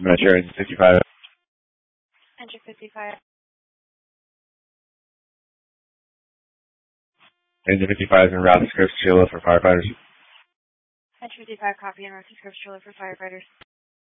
Metro Engine 55. Engine 55. Engine 55 is en route to Scripps Chula for firefighters. Engine 55, copy, en route to Scripps Chula for firefighters.